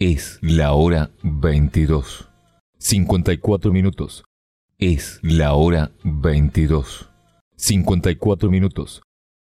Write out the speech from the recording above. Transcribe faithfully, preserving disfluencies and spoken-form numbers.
Es la hora veintidós. cincuenta y cuatro minutos. Es la hora veintidós. cincuenta y cuatro minutos.